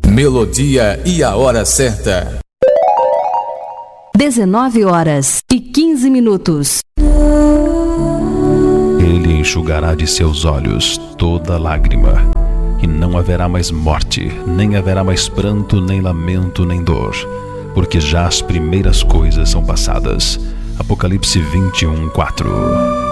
Melodia e a hora certa. 19h15. Ele enxugará de seus olhos toda lágrima, e não haverá mais morte, nem haverá mais pranto, nem lamento, nem dor, porque já as primeiras coisas são passadas. Apocalipse 21:4.